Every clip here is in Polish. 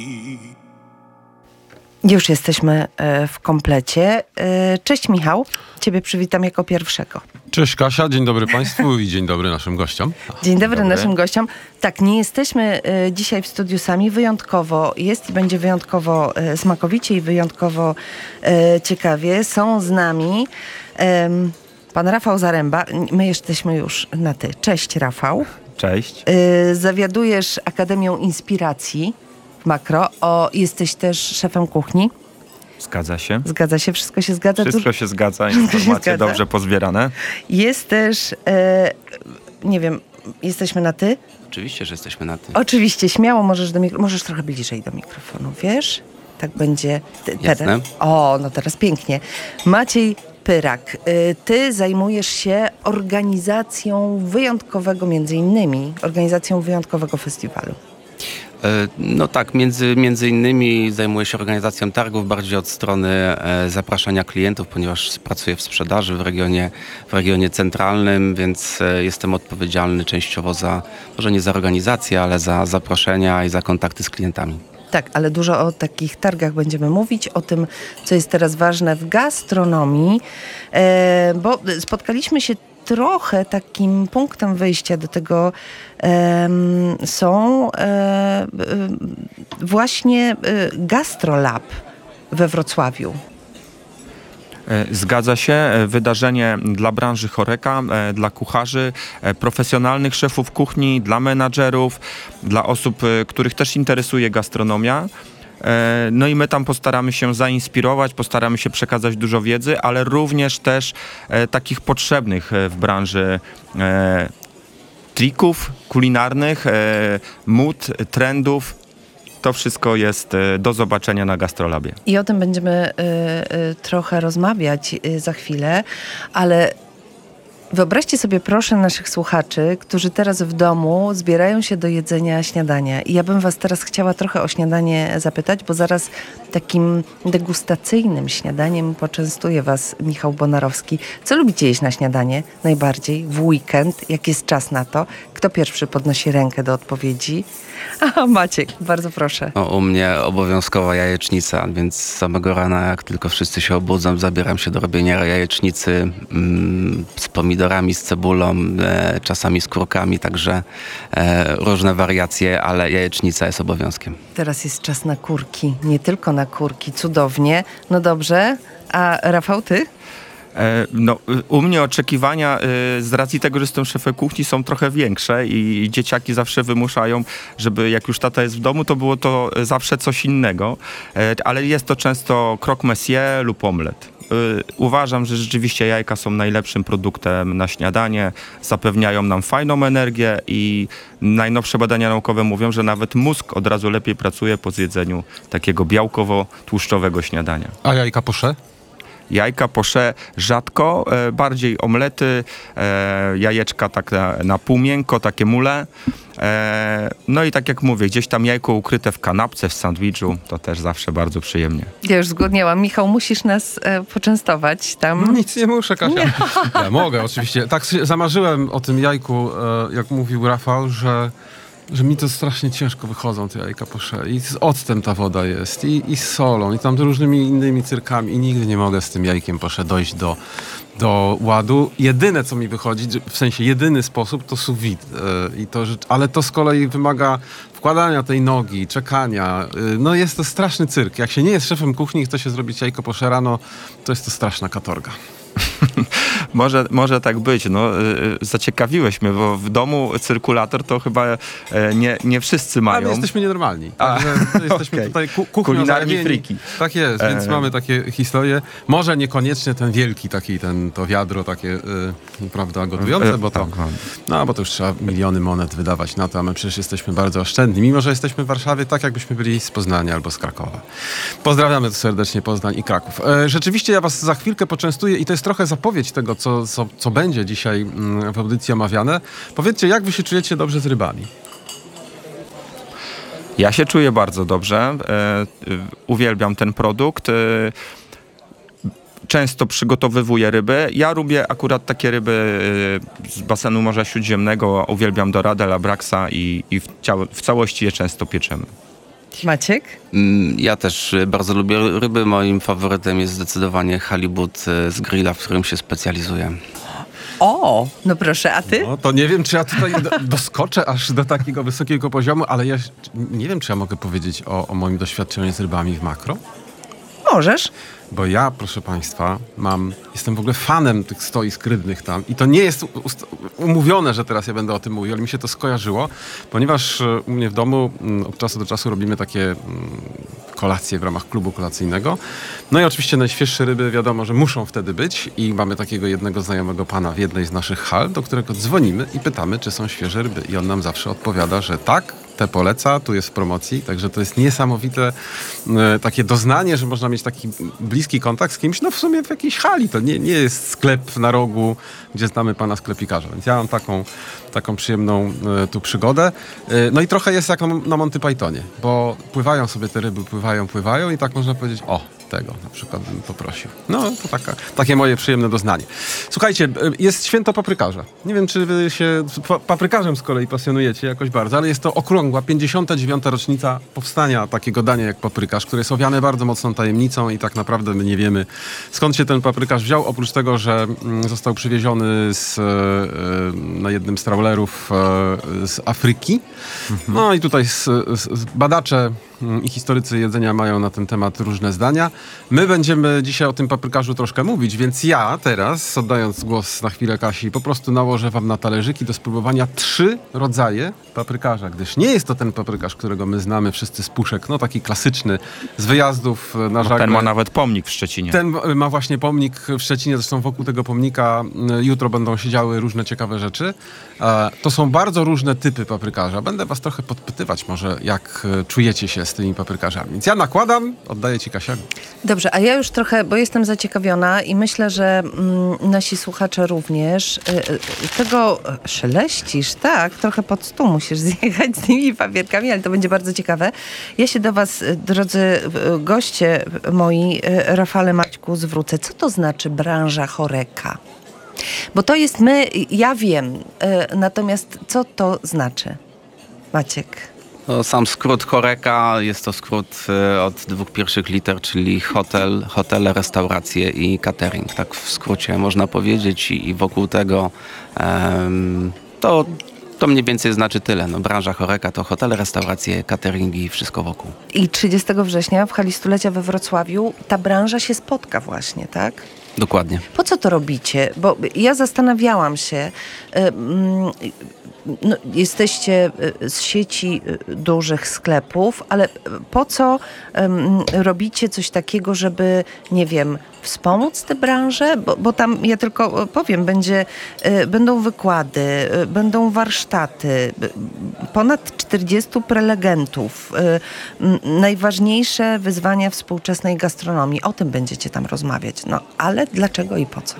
Już jesteśmy w komplecie. Cześć Michał, ciebie przywitam jako pierwszego. Cześć Kasia, dzień dobry Państwu i dzień dobry naszym gościom. Dzień dobry naszym gościom. Tak, nie jesteśmy dzisiaj w studiu sami, wyjątkowo jest i będzie wyjątkowo smakowicie i wyjątkowo ciekawie. Są z nami pan Rafał Zaręba, my jesteśmy już na ty. Cześć Rafał. Cześć. Zawiadujesz Akademią Inspiracji w Makro. Jesteś też szefem kuchni. Zgadza się. Zgadza się, wszystko się zgadza. Wszystko się zgadza, informacje dobrze pozbierane. Jest też, nie wiem, jesteśmy na ty? Oczywiście, że jesteśmy na ty. Oczywiście, śmiało możesz trochę bliżej do mikrofonu, wiesz? Tak będzie Jasne. No teraz pięknie. Maciej Pyrak, ty zajmujesz się organizacją wyjątkowego, między innymi, organizacją wyjątkowego festiwalu. No tak, między innymi zajmuję się organizacją targów bardziej od strony zapraszania klientów, ponieważ pracuję w sprzedaży w regionie centralnym, więc jestem odpowiedzialny częściowo może nie za organizację, ale za zaproszenia i za kontakty z klientami. Tak, ale dużo o takich targach będziemy mówić, o tym, co jest teraz ważne w gastronomii, bo spotkaliśmy się trochę takim punktem wyjścia do tego są właśnie GastroLab we Wrocławiu. Zgadza się. Wydarzenie dla branży HoReCa, dla kucharzy, profesjonalnych szefów kuchni, dla menadżerów, dla osób, których też interesuje gastronomia. No i my tam postaramy się zainspirować, postaramy się przekazać dużo wiedzy, ale również też takich potrzebnych w branży trików kulinarnych, mód, trendów. To wszystko jest do zobaczenia na GastroLabie. I o tym będziemy trochę rozmawiać za chwilę, ale wyobraźcie sobie proszę naszych słuchaczy, którzy teraz w domu zbierają się do jedzenia śniadania. I ja bym was teraz chciała trochę o śniadanie zapytać, bo zaraz takim degustacyjnym śniadaniem poczęstuje was Michał Bonarowski. Co lubicie jeść na śniadanie najbardziej w weekend, jak jest czas na to? Kto pierwszy podnosi rękę do odpowiedzi? Aha, Maciek, bardzo proszę. U mnie obowiązkowa jajecznica, więc z samego rana, jak tylko wszyscy się obudzą, zabieram się do robienia jajecznicy z pomidorami, z cebulą, czasami z kurkami, także różne wariacje, ale jajecznica jest obowiązkiem. Teraz jest czas na kurki, nie tylko na kurki, cudownie. No dobrze, a Rafał, ty? No, u mnie oczekiwania z racji tego, że jestem szefem kuchni, są trochę większe i dzieciaki zawsze wymuszają, żeby jak już tata jest w domu, to było to zawsze coś innego, ale jest to często croque monsieur lub omlet. Uważam, że rzeczywiście jajka są najlepszym produktem na śniadanie, zapewniają nam fajną energię i najnowsze badania naukowe mówią, że nawet mózg od razu lepiej pracuje po zjedzeniu takiego białkowo-tłuszczowego śniadania. A jajka posze? Jajka posze rzadko, bardziej omlety, jajeczka tak na pół miękko, takie mule. No i tak jak mówię, gdzieś tam jajko ukryte w kanapce, w sandwichu, to też zawsze bardzo przyjemnie. Ja już zgłodniałam. Michał, musisz nas poczęstować tam. Nic nie muszę, Kasia. Ja mogę, oczywiście. Tak zamarzyłem o tym jajku, jak mówił Rafał, że mi to strasznie ciężko wychodzą te jajka posze. I z octem ta woda jest, i z solą, i tam różnymi innymi cyrkami. I nigdy nie mogę z tym jajkiem posze dojść do ładu. Jedyne, co mi wychodzi, w sensie jedyny sposób, to sous vide. Ale to z kolei wymaga wkładania tej nogi, czekania. No jest to straszny cyrk. Jak się nie jest szefem kuchni i chce się zrobić jajko posze rano, to jest to straszna katorga. Może tak być. No, zaciekawiłeś mnie, bo w domu cyrkulator to chyba nie wszyscy mają. Ale jesteśmy nienormalni. Jesteśmy okay. Tutaj kulinarni friki. Tak jest, więc mamy takie historie. Może niekoniecznie ten wielki taki, to wiadro takie, prawda, gotujące, bo to już trzeba miliony monet wydawać na to, a my przecież jesteśmy bardzo oszczędni, mimo że jesteśmy w Warszawie, tak jakbyśmy byli z Poznania albo z Krakowa. Pozdrawiamy tu serdecznie Poznań i Kraków. Rzeczywiście ja was za chwilkę poczęstuję i to jest trochę zapowiedź tego, co będzie dzisiaj w audycji omawiane. Powiedzcie, jak wy się czujecie dobrze z rybami? Ja się czuję bardzo dobrze. Uwielbiam ten produkt. Często przygotowywuję ryby. Ja lubię akurat takie ryby z basenu Morza Śródziemnego. Uwielbiam doradę, labraxa i w całości je często pieczemy. Maciek? Ja też bardzo lubię ryby. Moim faworytem jest zdecydowanie halibut z grilla, w którym się specjalizuję. O, no proszę, a ty? No, to nie wiem, czy ja tutaj doskoczę aż do takiego wysokiego poziomu, ale ja nie wiem, czy ja mogę powiedzieć o moim doświadczeniu z rybami w makro. Możesz. Bo ja, proszę Państwa, jestem w ogóle fanem tych stoisk rybnych tam i to nie jest umówione, że teraz ja będę o tym mówił, ale mi się to skojarzyło, ponieważ u mnie w domu od czasu do czasu robimy takie kolacje w ramach klubu kolacyjnego. No i oczywiście najświeższe ryby wiadomo, że muszą wtedy być i mamy takiego jednego znajomego pana w jednej z naszych hal, do którego dzwonimy i pytamy, czy są świeże ryby. I on nam zawsze odpowiada, że tak, te poleca, tu jest w promocji, także to jest niesamowite takie doznanie, że można mieć taki bliski kontakt z kimś, no w sumie w jakiejś hali. To nie jest sklep na rogu, gdzie znamy pana sklepikarza. Więc ja mam taką przyjemną tu przygodę. No i trochę jest jak na Monty Pythonie, bo pływają sobie te ryby, pływają i tak można powiedzieć, o, tego na przykład bym poprosił. No to takie moje przyjemne doznanie. Słuchajcie, jest święto paprykarza. Nie wiem, czy wy się paprykarzem z kolei pasjonujecie jakoś bardzo, ale jest to okrągła 59. rocznica powstania takiego dania jak paprykarz, które jest owiane bardzo mocną tajemnicą i tak naprawdę my nie wiemy, skąd się ten paprykarz wziął, oprócz tego, że został przywieziony na jednym z trawlerów z Afryki. No i tutaj badacze i historycy jedzenia mają na ten temat różne zdania. My będziemy dzisiaj o tym paprykarzu troszkę mówić, więc ja teraz, oddając głos na chwilę Kasi, po prostu nałożę wam na talerzyki do spróbowania 3 rodzaje paprykarza, gdyż nie jest to ten paprykarz, którego my znamy wszyscy z puszek, no taki klasyczny, z wyjazdów na żagle. Ten ma nawet pomnik w Szczecinie. Ten ma właśnie pomnik w Szczecinie, zresztą wokół tego pomnika jutro będą się działy różne ciekawe rzeczy. To są bardzo różne typy paprykarza. Będę was trochę podpytywać może, jak czujecie się z tymi paprykarzami. Więc ja nakładam, oddaję ci Kasia. Dobrze, a ja już trochę, bo jestem zaciekawiona i myślę, że nasi słuchacze również. Tego szeleścisz, tak? Trochę pod stół musisz zjechać z tymi papierkami, ale to będzie bardzo ciekawe. Ja się do was, drodzy goście moi, Rafale, Maćku, zwrócę. Co to znaczy branża HoReCa? Bo to jest ja wiem, natomiast co to znaczy? Maciek. No, sam skrót HoReCa jest to skrót od 2 pierwszych liter, czyli hotele, restauracje i catering. Tak w skrócie można powiedzieć i wokół tego to mniej więcej znaczy tyle. No, branża HoReCa to hotele, restauracje, cateringi i wszystko wokół. I 30 września w hali stulecia we Wrocławiu ta branża się spotka właśnie, tak? Dokładnie. Po co to robicie? Bo ja zastanawiałam się, no, jesteście z sieci dużych sklepów, ale po co robicie coś takiego, żeby, nie wiem, wspomóc tę branżę? Bo tam, ja tylko powiem, będą wykłady, będą warsztaty, ponad 40 prelegentów, najważniejsze wyzwania współczesnej gastronomii. O tym będziecie tam rozmawiać. No, ale dlaczego i po co?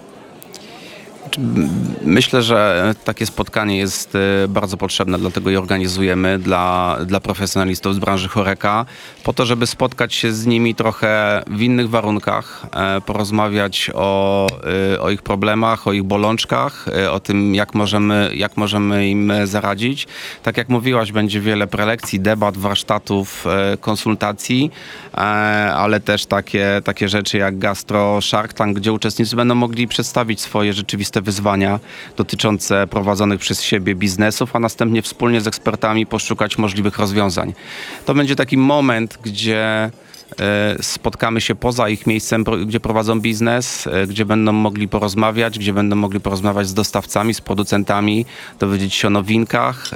Myślę, że takie spotkanie jest bardzo potrzebne, dlatego je organizujemy dla profesjonalistów z branży HoReCa, po to, żeby spotkać się z nimi trochę w innych warunkach, porozmawiać o ich problemach, o ich bolączkach, o tym, jak możemy im zaradzić. Tak jak mówiłaś, będzie wiele prelekcji, debat, warsztatów, konsultacji, ale też takie rzeczy jak Gastro Shark Tank, gdzie uczestnicy będą mogli przedstawić swoje rzeczywiste wyzwania dotyczące prowadzonych przez siebie biznesów, a następnie wspólnie z ekspertami poszukać możliwych rozwiązań. To będzie taki moment, gdzie spotkamy się poza ich miejscem, gdzie prowadzą biznes, gdzie będą mogli porozmawiać, z dostawcami, z producentami, dowiedzieć się o nowinkach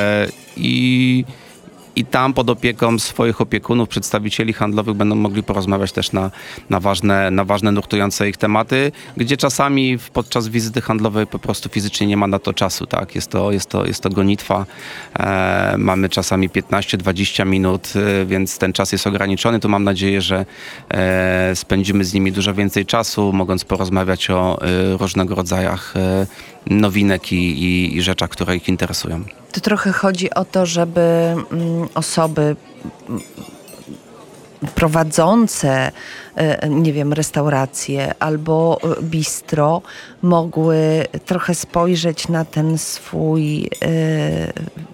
i tam pod opieką swoich opiekunów, przedstawicieli handlowych będą mogli porozmawiać też na ważne, nurtujące ich tematy, gdzie czasami podczas wizyty handlowej po prostu fizycznie nie ma na to czasu, tak? Jest to gonitwa. Mamy czasami 15-20 minut, więc ten czas jest ograniczony. Tu mam nadzieję, że spędzimy z nimi dużo więcej czasu, mogąc porozmawiać o różnego rodzajach nowinek i rzeczach, które ich interesują. To trochę chodzi o to, żeby osoby prowadzące, nie wiem, restauracje albo bistro mogły trochę spojrzeć na ten swój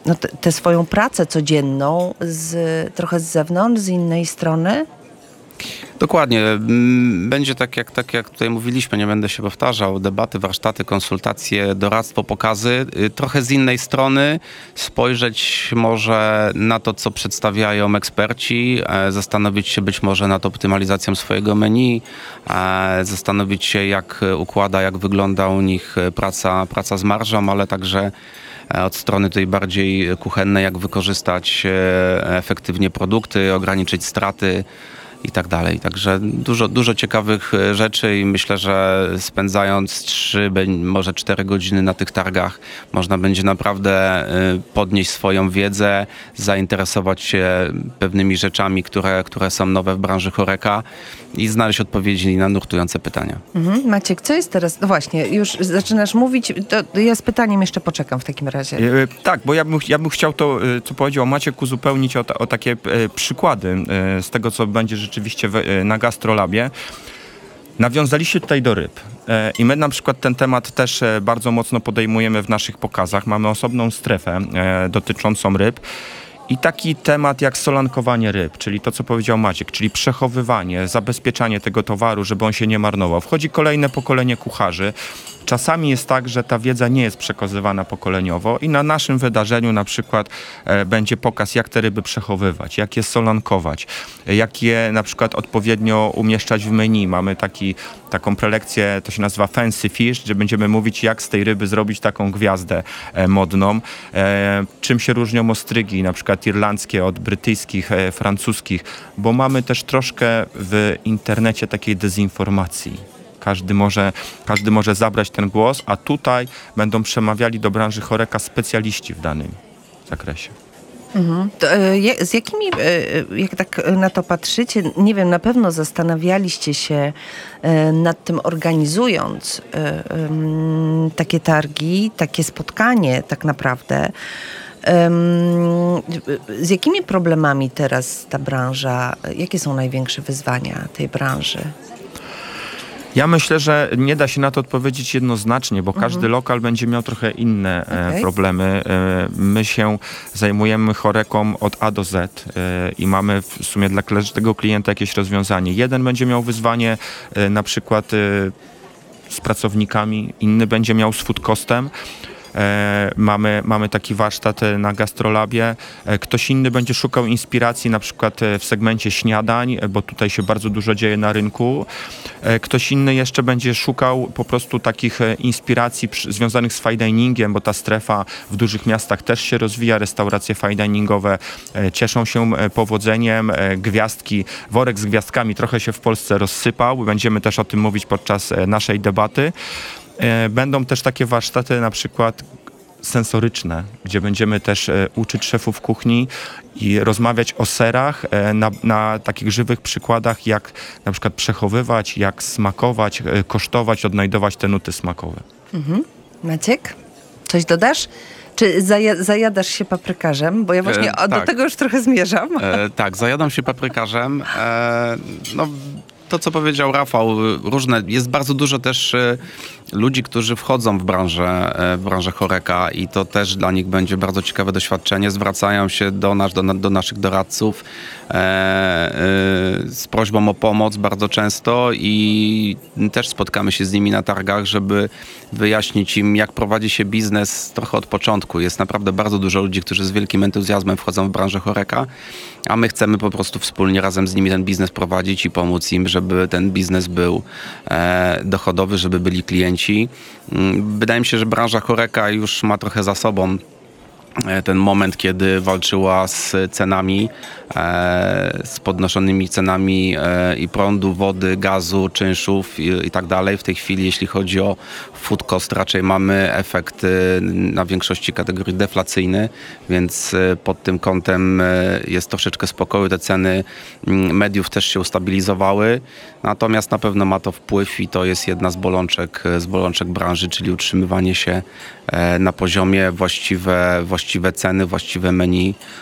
tę swoją pracę codzienną trochę z zewnątrz, z innej strony? Dokładnie. Będzie tak jak tutaj mówiliśmy, nie będę się powtarzał, debaty, warsztaty, konsultacje, doradztwo, pokazy. Trochę z innej strony spojrzeć może na to, co przedstawiają eksperci, zastanowić się być może nad optymalizacją swojego menu, zastanowić się, jak wygląda u nich praca z marżą, ale także od strony tej bardziej kuchennej, jak wykorzystać efektywnie produkty, ograniczyć straty i tak dalej. Także dużo ciekawych rzeczy i myślę, że spędzając 3, może 4 godziny na tych targach można będzie naprawdę podnieść swoją wiedzę, zainteresować się pewnymi rzeczami, które są nowe w branży HoReCa i znaleźć odpowiedzi na nurtujące pytania. Maciek, co jest teraz? No właśnie, już zaczynasz mówić, to ja z pytaniem jeszcze poczekam w takim razie. Tak, bo ja bym chciał to, co powiedział Maciek, uzupełnić o takie przykłady z tego, co będzie rzeczywiście na Gastrolabie. Nawiązaliście tutaj do ryb i my na przykład ten temat też bardzo mocno podejmujemy w naszych pokazach. Mamy osobną strefę dotyczącą ryb. I taki temat jak solankowanie ryb, czyli to, co powiedział Maciek, czyli przechowywanie, zabezpieczanie tego towaru, żeby on się nie marnował. Wchodzi kolejne pokolenie kucharzy. Czasami jest tak, że ta wiedza nie jest przekazywana pokoleniowo i na naszym wydarzeniu na przykład będzie pokaz, jak te ryby przechowywać, jak je solankować, jak je na przykład odpowiednio umieszczać w menu. Mamy taką prelekcję, to się nazywa Fancy Fish, gdzie będziemy mówić, jak z tej ryby zrobić taką gwiazdę modną. Czym się różnią ostrygi, na przykład irlandzkie od brytyjskich, francuskich, bo mamy też troszkę w internecie takiej dezinformacji. Każdy może zabrać ten głos, a tutaj będą przemawiali do branży HoReCa specjaliści w danym zakresie. To, z jakimi, jak tak na to patrzycie, nie wiem, na pewno zastanawialiście się nad tym, organizując takie targi, takie spotkanie tak naprawdę. Z jakimi problemami teraz ta branża, jakie są największe wyzwania tej branży? Ja myślę, że nie da się na to odpowiedzieć jednoznacznie, bo każdy lokal będzie miał trochę inne problemy. My się zajmujemy HoReCą od A do Z i mamy w sumie dla każdego klienta jakieś rozwiązanie. Jeden będzie miał wyzwanie na przykład z pracownikami, inny będzie miał z food costem. Mamy taki warsztat na Gastrolabie. Ktoś inny będzie szukał inspiracji na przykład w segmencie śniadań, bo tutaj się bardzo dużo dzieje na rynku. Ktoś inny jeszcze będzie szukał po prostu takich inspiracji związanych z fine diningiem, bo ta strefa w dużych miastach też się rozwija. Restauracje fine diningowe cieszą się powodzeniem. Gwiazdki, worek z gwiazdkami trochę się w Polsce rozsypał. Będziemy też o tym mówić podczas naszej debaty. Będą też takie warsztaty na przykład sensoryczne, gdzie będziemy też uczyć szefów kuchni i rozmawiać o serach na takich żywych przykładach, jak na przykład przechowywać, jak smakować, kosztować, odnajdować te nuty smakowe. Maciek, coś dodasz? Czy zajadasz się paprykarzem? Bo ja właśnie do tego już trochę zmierzam. Tak, zajadam się paprykarzem. To, co powiedział Rafał, jest bardzo dużo też ludzi, którzy wchodzą w branżę HoReCa i to też dla nich będzie bardzo ciekawe doświadczenie. Zwracają się do naszych doradców z prośbą o pomoc bardzo często i też spotkamy się z nimi na targach, żeby wyjaśnić im, jak prowadzi się biznes trochę od początku. Jest naprawdę bardzo dużo ludzi, którzy z wielkim entuzjazmem wchodzą w branżę HoReCa, a my chcemy po prostu wspólnie razem z nimi ten biznes prowadzić i pomóc im, żeby ten biznes był dochodowy, żeby byli klienci. Wydaje mi się, że branża HoReCa już ma trochę za sobą ten moment, kiedy walczyła z cenami, z podnoszonymi cenami i prądu, wody, gazu, czynszów i tak dalej. W tej chwili, jeśli chodzi o food cost, raczej mamy efekt na większości kategorii deflacyjny, więc pod tym kątem jest troszeczkę spokoju. Te ceny mediów też się ustabilizowały, natomiast na pewno ma to wpływ i to jest jedna z bolączek branży, czyli utrzymywanie się na poziomie właściwe ceny, właściwe menu